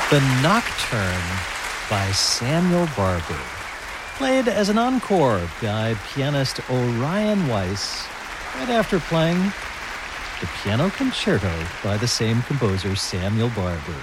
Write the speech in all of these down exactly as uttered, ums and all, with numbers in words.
The Nocturne by Samuel Barber, played as an encore by pianist Orion Weiss, right after playing the Piano Concerto by the same composer, Samuel Barber.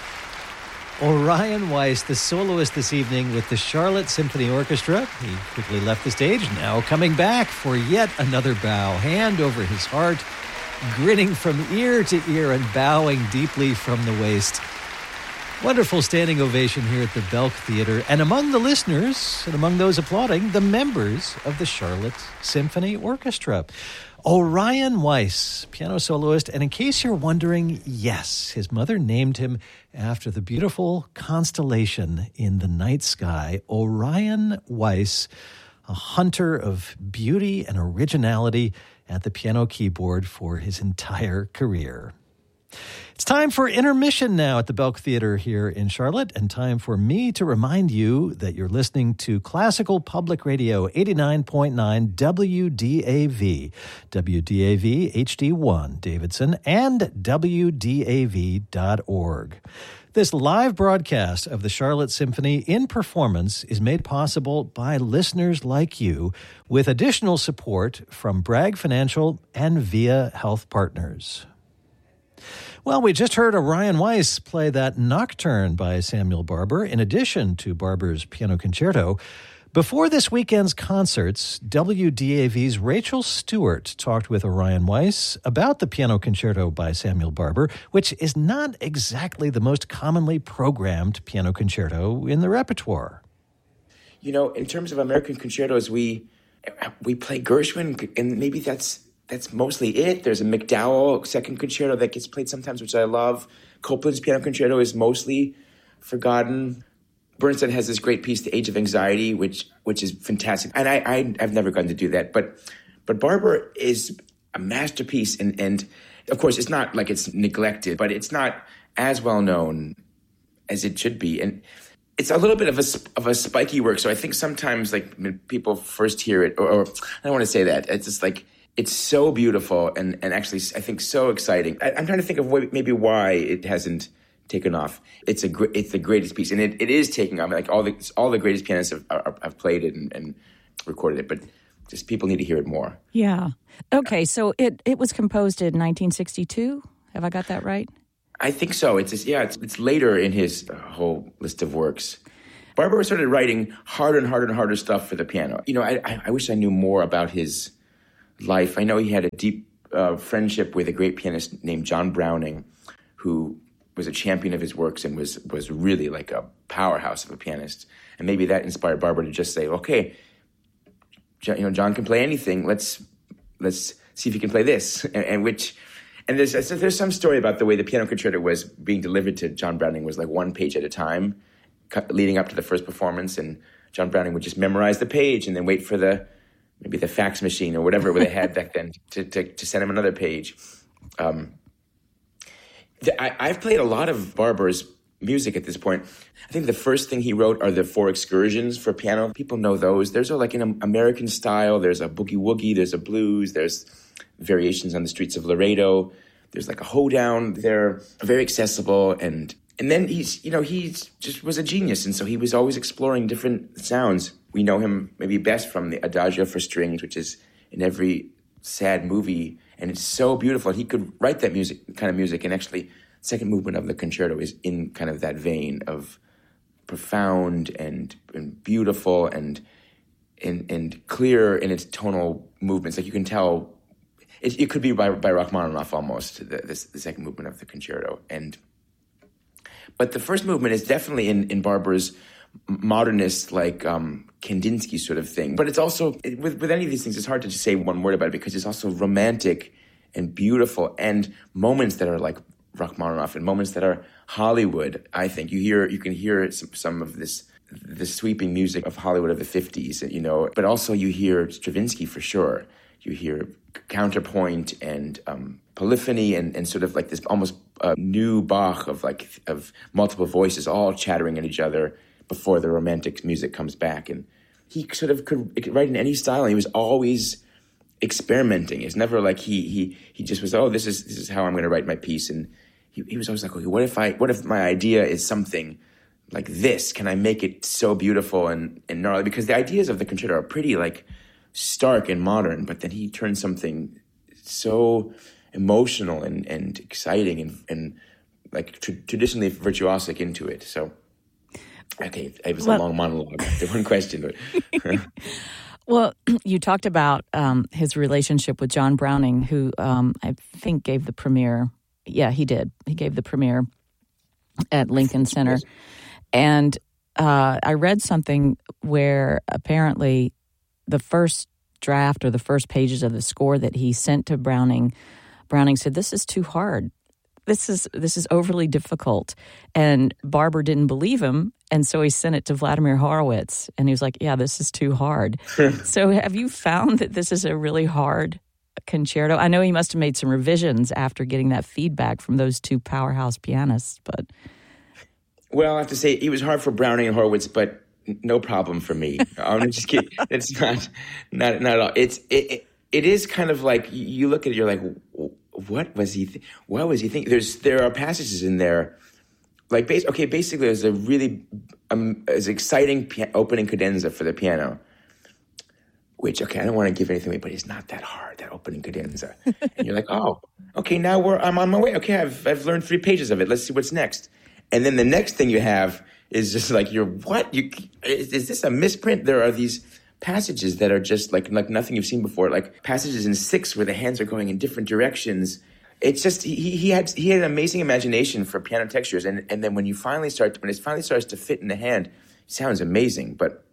Orion Weiss, the soloist this evening with the Charlotte Symphony Orchestra. He quickly left the stage, now coming back for yet another bow, hand over his heart, grinning from ear to ear and bowing deeply from the waist. Wonderful standing ovation here at the Belk Theater. And among the listeners, and among those applauding, the members of the Charlotte Symphony Orchestra. Orion Weiss, piano soloist. And in case you're wondering, yes, his mother named him after the beautiful constellation in the night sky. Orion Weiss, a hunter of beauty and originality at the piano keyboard for his entire career. It's time for intermission now at the Belk Theater here in Charlotte, and time for me to remind you that you're listening to Classical Public Radio eighty-nine point nine W D A V, W D A V H D one Davidson, and W D A V dot org. This live broadcast of the Charlotte Symphony in performance is made possible by listeners like you, with additional support from Bragg Financial and Via Health Partners. Well, we just heard Orion Weiss play that Nocturne by Samuel Barber, in addition to Barber's Piano Concerto. Before this weekend's concerts, W D A V's Rachel Stewart talked with Orion Weiss about the Piano Concerto by Samuel Barber, which is not exactly the most commonly programmed piano concerto in the repertoire. You know, in terms of American concertos, we we play Gershwin, and maybe that's That's mostly it. There's a McDowell second concerto that gets played sometimes, which I love. Copland's Piano Concerto is mostly forgotten. Bernstein has this great piece, The Age of Anxiety, which which is fantastic. And I, I, I've never gotten to do that. But but Barber is a masterpiece. And, and, of course, it's not like it's neglected, but it's not as well known as it should be. And it's a little bit of a, of a spiky work. So I think sometimes, like, when people first hear it, or, or I don't want to say that. It's just like, it's so beautiful and, and actually, I think, so exciting. I, I'm trying to think of what, maybe why it hasn't taken off. It's a gr- it's the greatest piece, and it, it is taking off. Like all the all the greatest pianists have, are, have played it and, and recorded it, but just people need to hear it more. Yeah. Okay, so it, it was composed in nineteen sixty-two. Have I got that right? I think so. It's just, yeah, it's, it's later in his whole list of works. Barber started writing harder and harder and harder stuff for the piano. You know, I I, I wish I knew more about his life. I know he had a deep uh, friendship with a great pianist named John Browning, who was a champion of his works and was was really like a powerhouse of a pianist. And maybe that inspired Barber to just say, okay, John, you know, John can play anything. Let's let's see if he can play this. And, and which, and there's there's some story about the way the piano concerto was being delivered to John Browning was like one page at a time, leading up to the first performance. And John Browning would just memorize the page and then wait for the maybe the fax machine or whatever they had back then to, to, to send him another page. Um, the, I, I've played a lot of Barber's music at this point. I think the first thing he wrote are the four excursions for piano. People know those. There's a, like an American style. There's a boogie-woogie. There's a blues. There's variations on the Streets of Laredo. There's like a hoedown. They're very accessible. And and then he's, you know, he's just was a genius. And so he was always exploring different sounds. We know him maybe best from the Adagio for Strings, which is in every sad movie, and it's so beautiful. He could write that music, kind of music, and actually, second movement of the concerto is in kind of that vein of profound and, and beautiful and, and and clear in its tonal movements. Like you can tell, it, it could be by by Rachmaninoff almost. The, this, the second movement of the concerto, and but the first movement is definitely in in Barber's modernist, like um, Kandinsky sort of thing. But it's also, it, with, with any of these things, it's hard to just say one word about it because it's also romantic and beautiful and moments that are like Rachmaninoff and moments that are Hollywood. I think you hear, you can hear some, some of this, the sweeping music of Hollywood of the fifties, you know, but also you hear Stravinsky for sure. You hear counterpoint and um, polyphony and, and sort of like this almost uh, new Bach of like, of multiple voices all chattering at each other before the romantic music comes back. And he sort of could, could write in any style, and he was always experimenting. It's never like he he he just was, oh, this is this is how I'm going to write my piece. And he, he was always like, okay, what if I, what if my idea is something like this? Can I make it so beautiful and, and gnarly? Because the ideas of the concerto are pretty like stark and modern, but then he turned something so emotional and, and exciting and, and like tra- traditionally virtuosic into it. So, okay, it was well, a long monologue after one question. But well, you talked about um, his relationship with John Browning, who um, I think gave the premiere. Yeah, he did. He gave the premiere at Lincoln Center. And uh, I read something where apparently the first draft or the first pages of the score that he sent to Browning, Browning said, "This is too hard. This is this is overly difficult." And Barber didn't believe him, and so he sent it to Vladimir Horowitz, and he was like, "Yeah, this is too hard." So have you found that this is a really hard concerto? I know he must have made some revisions after getting that feedback from those two powerhouse pianists, but... Well, I have to say, it was hard for Browning and Horowitz, but no problem for me. I'm just kidding. It's not, not, not at all. It's, it, it, it is kind of like, you look at it, you're like, what was he, th- what was he thinking? There's, there are passages in there, like, base, okay, basically there's a really, um, as exciting pia- opening cadenza for the piano, which, okay, I don't want to give anything away, but it's not that hard, that opening cadenza. And you're like, oh, okay, now we're, I'm on my way. Okay, I've, I've learned three pages of it. Let's see what's next. And then the next thing you have is just like, you're, what? You, is, is this a misprint? There are these passages that are just like, like nothing you've seen before, like passages in six where the hands are going in different directions. It's just, he, he had, he had an amazing imagination for piano textures. And, and then when you finally start, when it finally starts to fit in the hand, it sounds amazing. But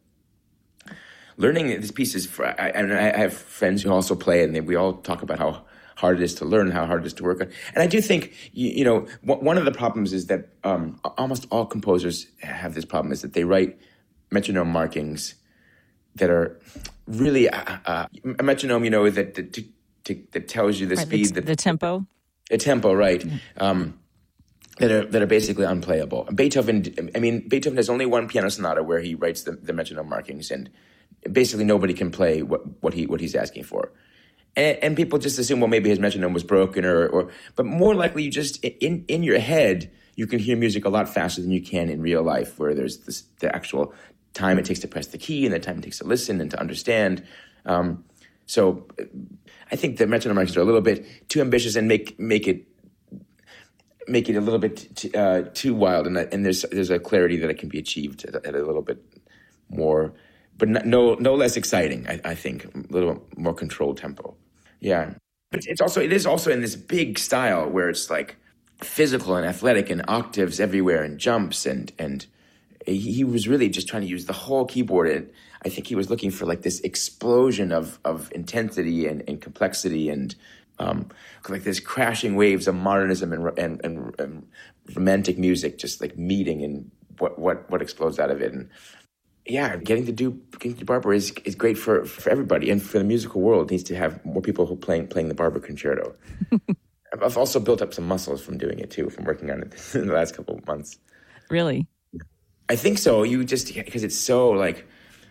learning these pieces, for, I, and I have friends who also play it, and they, we all talk about how hard it is to learn, how hard it is to work on. And I do think, you, you know, w- one of the problems is that um, almost all composers have this problem, is that they write metronome markings that are really, uh, uh, a metronome, you know, that that, to, to, that tells you the right, speed. The, that, the tempo. The tempo, right. Mm. Um, that are that are basically unplayable. Beethoven, I mean, Beethoven has only one piano sonata where he writes the, the metronome markings, and basically nobody can play what, what he what he's asking for. And, and people just assume, well, maybe his metronome was broken, or, or but more likely, you just in in your head you can hear music a lot faster than you can in real life, where there's this, the actual time it takes to press the key and the time it takes to listen and to understand. Um, so, I think the metronome markings are a little bit too ambitious and make make it make it a little bit t- uh, too wild. And, and there's there's a clarity that it can be achieved at, at a little bit more. But no, no less exciting. I, I think a little more controlled tempo. Yeah, but it's also it is also in this big style where it's like physical and athletic and octaves everywhere and jumps and and he, he was really just trying to use the whole keyboard. And I think he was looking for like this explosion of of intensity and, and complexity and um, like this crashing waves of modernism and and, and and romantic music just like meeting and what what what explodes out of it. And yeah, getting to do getting to do Barber is is great for, for everybody, and for the musical world. It needs to have more people who playing playing the Barber concerto. I've also built up some muscles from doing it too, from working on it in the last couple of months. Really? I think so. You just because it's so like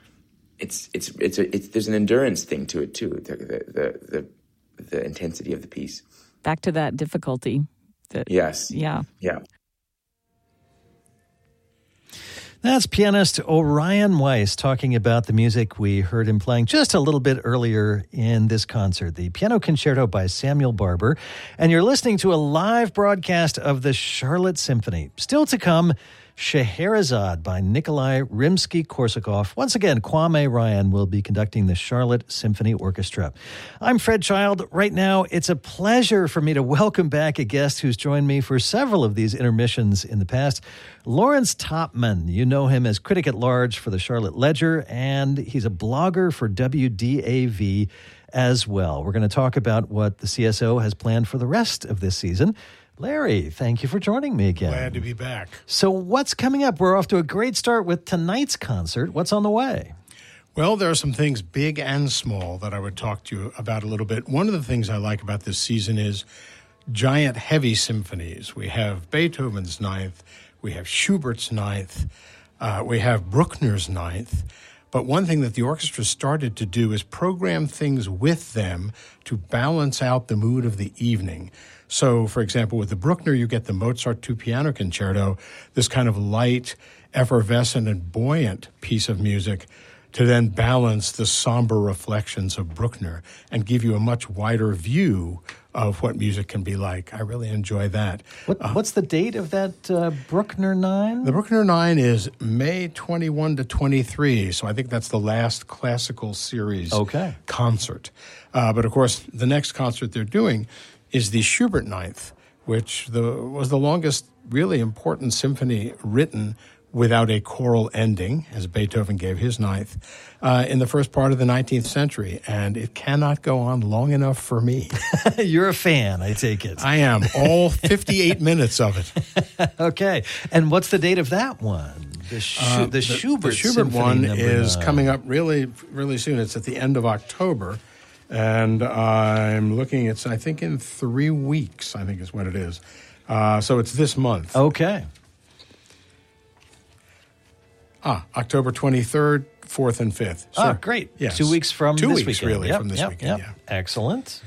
it's it's it's a, it's there's an endurance thing to it too. The the the the, the intensity of the piece. Back to that difficulty. That, yes. Yeah. Yeah. That's pianist Orion Weiss talking about the music we heard him playing just a little bit earlier in this concert, the Piano Concerto by Samuel Barber. And you're listening to a live broadcast of the Charlotte Symphony. Still to come, Scheherazade by Nikolai Rimsky-Korsakov. Once again, Kwame Ryan will be conducting the Charlotte Symphony Orchestra. I'm Fred Child. Right now, it's a pleasure for me to welcome back a guest who's joined me for several of these intermissions in the past, Lawrence Topman. You know him as critic at large for the Charlotte Ledger, and he's a blogger for W D A V as well. We're going to talk about what the C S O has planned for the rest of this season. Larry, thank you for joining me again. Glad to be back. So what's coming up? We're off to a great start with tonight's concert. What's on the way? Well, there are some things big and small that I would talk to you about a little bit. One of the things I like about this season is giant, heavy symphonies. We have Beethoven's Ninth. We have Schubert's Ninth. Uh, we have Bruckner's Ninth. But one thing that the orchestra started to do is program things with them to balance out the mood of the evening. So, for example, with the Bruckner, you get the Mozart two-piano concerto, this kind of light, effervescent, and buoyant piece of music to then balance the somber reflections of Bruckner and give you a much wider view of what music can be like. I really enjoy that. What, uh, what's the date of that uh, Bruckner nine? The Bruckner nine is May twenty-first to twenty-three, so I think that's the last classical series okay. concert. Uh, but, of course, the next concert they're doing is the Schubert ninth, which the, was the longest really important symphony written without a choral ending, as Beethoven gave his ninth, uh, in the first part of the nineteenth century. And it cannot go on long enough for me. You're a fan, I take it. I am. All fifty-eight minutes of it. Okay. And what's the date of that one? The, Schu- uh, the, the Schubert The Schubert Symphony one number is nine. coming up really, really soon. It's at the end of October. And I'm looking, it's, I think, in three weeks, I think is what it is. Uh, so it's this month. Okay. Ah, October twenty-third, fourth, and fifth. So, ah, great. Yes. Two weeks from Two this weeks, weekend. really, yep, from this yep, weekend, yep. yeah. Excellent.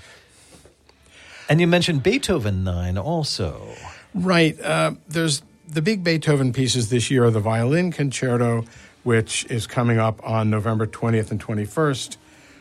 And you mentioned Beethoven nine also. Right. Uh, there's the big Beethoven pieces this year are the Violin Concerto, which is coming up on November twentieth and twenty-first.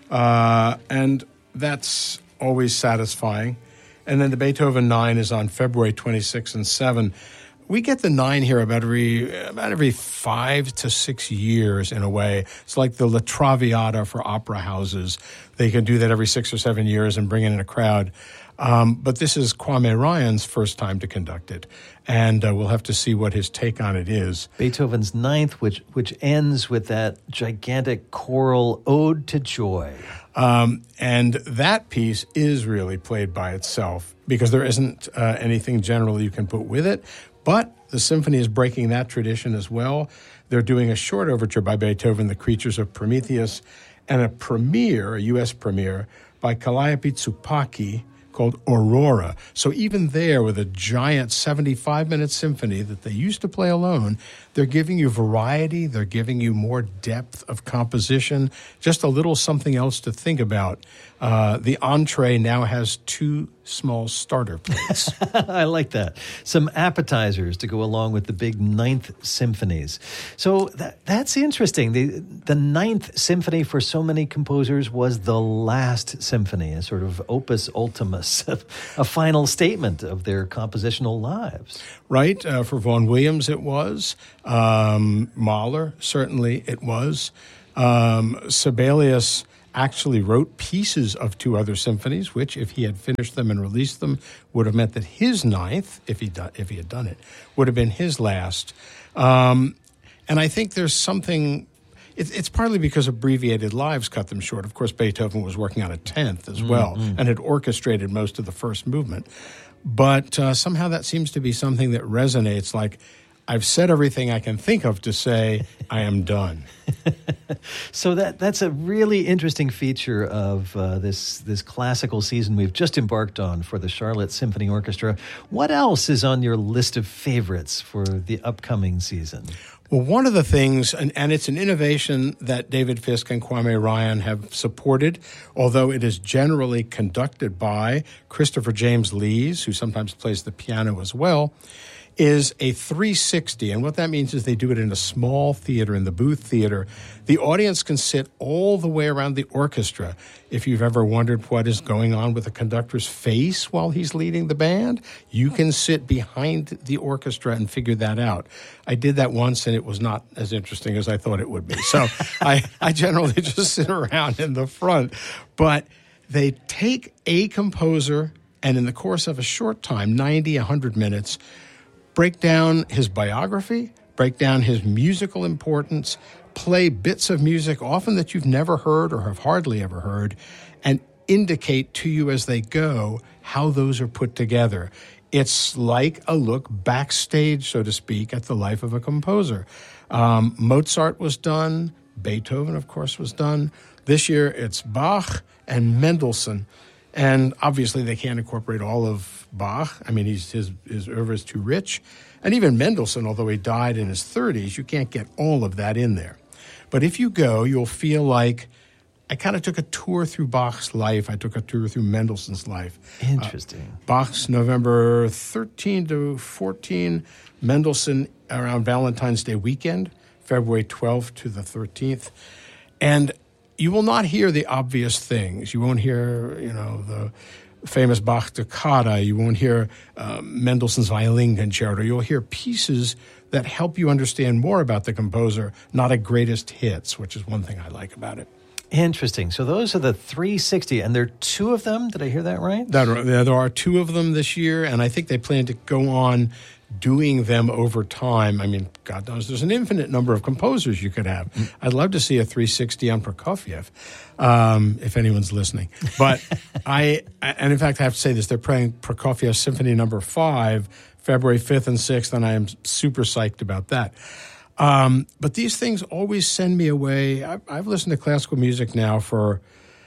Uh, and that's always satisfying. And then the Beethoven nine is on February twenty-sixth and seventh. We get the nine here about every about every five to six years in a way. It's like the La Traviata for opera houses. They can do that every six or seven years and bring in a crowd. Um, but this is Kwame Ryan's first time to conduct it, and uh, we'll have to see what his take on it is. Beethoven's Ninth, which which ends with that gigantic choral Ode to Joy. Um, and that piece is really played by itself because there isn't uh, anything general you can put with it. But the symphony is breaking that tradition as well. They're doing a short overture by Beethoven, The Creatures of Prometheus, and a premiere, a U S premiere, by Calliope Tsupaki called Aurora. So even there, with a giant seventy-five minute symphony that they used to play alone, they're giving you variety, they're giving you more depth of composition, just a little something else to think about. Uh, the entree now has two small starter plates. I like that. Some appetizers to go along with the big Ninth Symphonies. So that, that's interesting. The, the Ninth Symphony for so many composers was the last symphony, a sort of opus ultimus, a final statement of their compositional lives. Right. Uh, for Vaughan Williams, it was. Um, Mahler, certainly it was. Um, Sibelius actually wrote pieces of two other symphonies, which, if he had finished them and released them, would have meant that his ninth, if he do, if he had done it, would have been his last. Um, and I think there's something. It, it's partly because abbreviated lives cut them short. Of course, Beethoven was working on a tenth as well, mm-hmm. and had orchestrated most of the first movement. But uh, somehow that seems to be something that resonates. Like, I've said everything I can think of to say, I am done. So that that's a really interesting feature of uh, this this classical season we've just embarked on for the Charlotte Symphony Orchestra. What else is on your list of favorites for the upcoming season? Well, one of the things, and, and it's an innovation that David Fisk and Kwame Ryan have supported, although it is generally conducted by Christopher James Lees, who sometimes plays the piano as well, is a three sixty. And what that means is they do it in a small theater, in the Booth Theater. The audience can sit all the way around the orchestra. If you've ever wondered what is going on with the conductor's face while he's leading the band, you can sit behind the orchestra and figure that out. I did that once, and it was not as interesting as I thought it would be. So I, I generally just sit around in the front. But they take a composer, and in the course of a short time, ninety, one hundred minutes, break down his biography, break down his musical importance, play bits of music often that you've never heard or have hardly ever heard, and indicate to you as they go how those are put together. It's like a look backstage, so to speak, at the life of a composer. Um, Mozart was done. Beethoven, of course, was done. This year, it's Bach and Mendelssohn. And obviously, they can't incorporate all of Bach. I mean, he's, his his oeuvre is too rich. And even Mendelssohn, although he died in his thirties, you can't get all of that in there. But if you go, you'll feel like I kind of took a tour through Bach's life. I took a tour through Mendelssohn's life. Interesting. Uh, Bach's November thirteenth to fourteenth, Mendelssohn around Valentine's Day weekend, February twelfth to the thirteenth. And you will not hear the obvious things. You won't hear, you know, the famous Bach toccata. You won't hear uh, Mendelssohn's violin concerto. You'll hear pieces that help you understand more about the composer, not a greatest hits, which is one thing I like about it. Interesting. So those are the three sixty, and there are two of them. Did I hear that right? That are, there are two of them this year, and I think they plan to go on doing them over time. I mean, God knows, there's an infinite number of composers you could have. Mm. I'd love to see a three sixty on Prokofiev, um, if anyone's listening. But I, and in fact, I have to say this, they're playing Prokofiev Symphony Number Five, February fifth and sixth, and I am super psyched about that. Um, but these things always send me away. I've, I've listened to classical music now for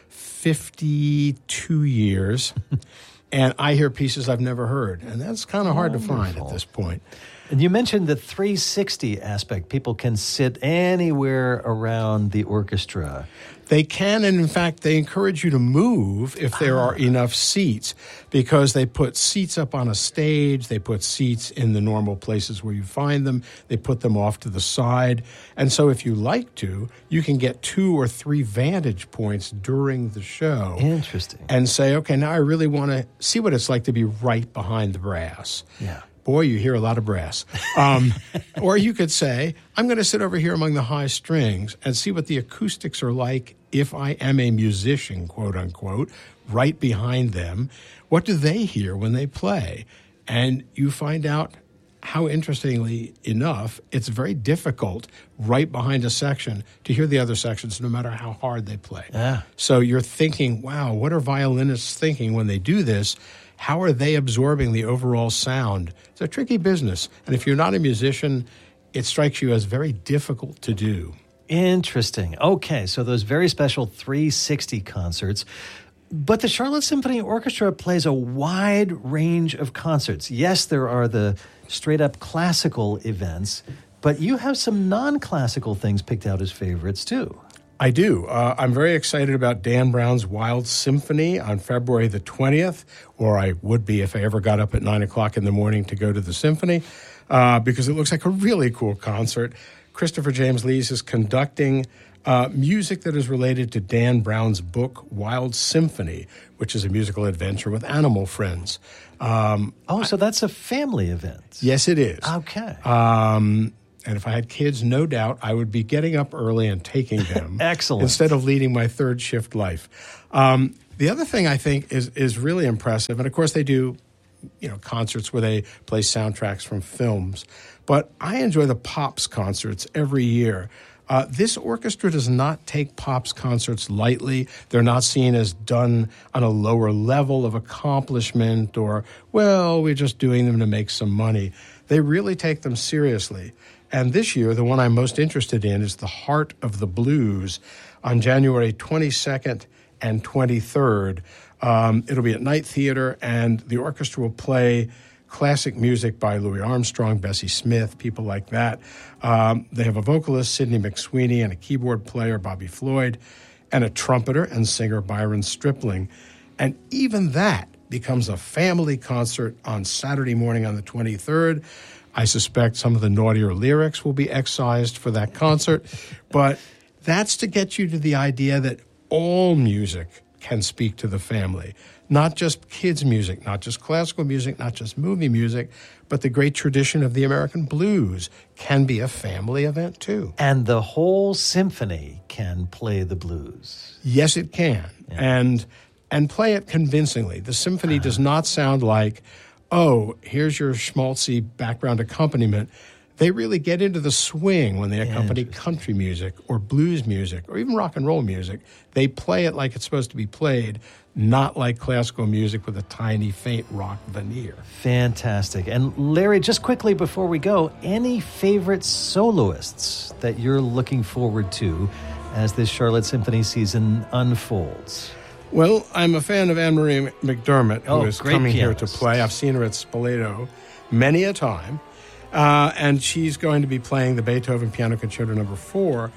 fifty-two years, and I hear pieces I've never heard, and that's kind of hard Wonderful. to find at this point. And you mentioned the three sixty aspect. People can sit anywhere around the orchestra. They can, and in fact, they encourage you to move if there are enough seats, because they put seats up on a stage, they put seats in the normal places where you find them, they put them off to the side. And so if you like to, you can get two or three vantage points during the show. Interesting. And say, okay, now I really want to see what it's like to be right behind the brass. Yeah. Boy, you hear a lot of brass. Um, or you could say, I'm going to sit over here among the high strings and see what the acoustics are like if I am a musician, quote unquote, right behind them. What do they hear when they play? And you find out how, interestingly enough, it's very difficult right behind a section to hear the other sections, no matter how hard they play. Yeah. So you're thinking, wow, what are violinists thinking when they do this? How are they absorbing the overall sound? It's a tricky business. And if you're not a musician, it strikes you as very difficult to do. Interesting. Okay, so those very special three sixty concerts. But the Charlotte Symphony Orchestra plays a wide range of concerts. Yes, there are the straight-up classical events, but you have some non-classical things picked out as favorites, too. I do. Uh, I'm very excited about Dan Brown's Wild Symphony on February the twentieth, or I would be if I ever got up at nine o'clock in the morning to go to the symphony, uh, because it looks like a really cool concert. Christopher James Lees is conducting uh, music that is related to Dan Brown's book, Wild Symphony, which is a musical adventure with animal friends. Um, oh, so that's a family event. Yes, it is. Okay. Um And if I had kids, no doubt I would be getting up early and taking them. Excellent. Instead of leading my third shift life. Um, the other thing I think is is really impressive, and of course they do, you know, concerts where they play soundtracks from films, but I enjoy the Pops concerts every year. Uh, this orchestra does not take Pops concerts lightly. They're not seen as done on a lower level of accomplishment or, well, we're just doing them to make some money. They really take them seriously. And this year, the one I'm most interested in is The Heart of the Blues on January twenty-second and twenty-third. Um, it'll be at Night Theater, and the orchestra will play classic music by Louis Armstrong, Bessie Smith, people like that. Um, they have a vocalist, Sidney McSweeney, and a keyboard player, Bobby Floyd, and a trumpeter and singer, Byron Stripling. And even that becomes a family concert on Saturday morning on the twenty-third. I suspect some of the naughtier lyrics will be excised for that concert, but that's to get you to the idea that all music can speak to the family. Not just kids' music, not just classical music, not just movie music, but the great tradition of the American blues can be a family event too. And the whole symphony can play the blues. Yes, it can. Yeah. And and play it convincingly. The symphony uh-huh. does not sound like, oh, here's your schmaltzy background accompaniment. They really get into the swing when they accompany country music or blues music or even rock and roll music. They play it like it's supposed to be played, not like classical music with a tiny, faint rock veneer. Fantastic. And Larry, just quickly before we go, any favorite soloists that you're looking forward to as this Charlotte Symphony season unfolds? Well, I'm a fan of Anne-Marie McDermott, who oh, is coming pianist. here to play. I've seen her at Spoleto many a time. Uh, and she's going to be playing the Beethoven Piano Concerto Number Four.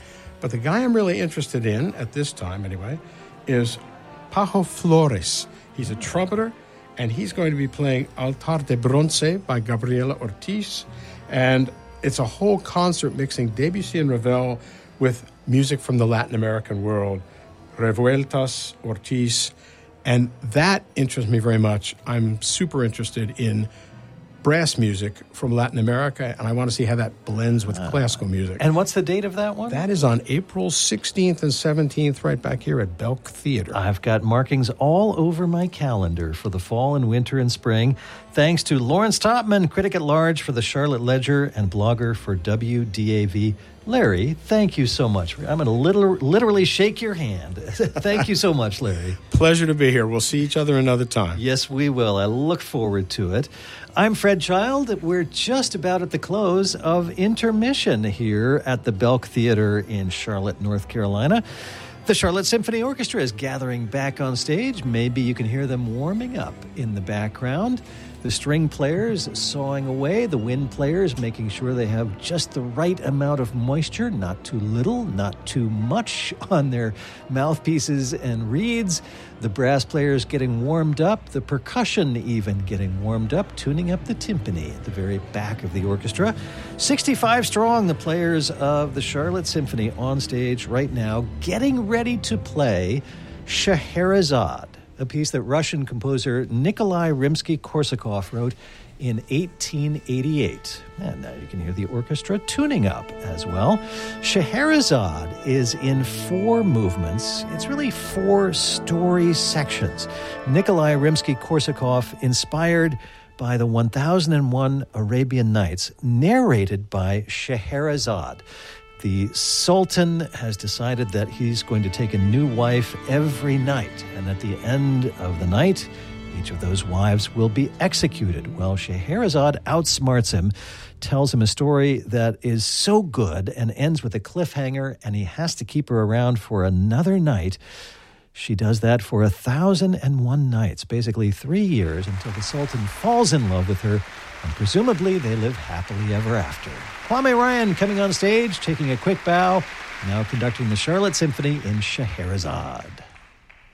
But the guy I'm really interested in, at this time anyway, is Pajo Flores. He's a trumpeter, and he's going to be playing Altar de Bronce by Gabriela Ortiz. And it's a whole concert mixing Debussy and Ravel with music from the Latin American world, Revueltas, Ortiz, and that interests me very much. I'm super interested in brass music from Latin America, and I want to see how that blends with uh, classical music. And what's the date of that one? That is on April sixteenth and seventeenth, right back here at Belk Theater. I've got markings all over my calendar for the fall and winter and spring. Thanks to Lawrence Topman, critic at large for the Charlotte Ledger and blogger for W D A V. Larry, thank you so much. I'm going to liter- literally shake your hand. Thank you so much, Larry. Pleasure to be here. We'll see each other another time. Yes, we will. I look forward to it. I'm Fred Child. We're just about at the close of intermission here at the Belk Theater in Charlotte, North Carolina. The Charlotte Symphony Orchestra is gathering back on stage. Maybe you can hear them warming up in the background. The string players sawing away, the wind players making sure they have just the right amount of moisture, not too little, not too much on their mouthpieces and reeds. The brass players getting warmed up, the percussion even getting warmed up, tuning up the timpani at the very back of the orchestra. sixty-five strong, the players of the Charlotte Symphony on stage right now, getting ready to play Scheherazade, a piece that Russian composer Nikolai Rimsky-Korsakov wrote in eighteen eighty-eight. And now you can hear the orchestra tuning up as well. Scheherazade is in four movements. It's really four story sections. Nikolai Rimsky-Korsakov, inspired by the one thousand one Arabian Nights, narrated by Scheherazade. The Sultan has decided that he's going to take a new wife every night, and at the end of the night, each of those wives will be executed. Well, Scheherazade outsmarts him, tells him a story that is so good and ends with a cliffhanger, and he has to keep her around for another night. She does that for a thousand and one nights, basically three years, until the Sultan falls in love with her, and presumably they live happily ever after. Kwame Ryan coming on stage, taking a quick bow, now conducting the Charlotte Symphony in Scheherazade.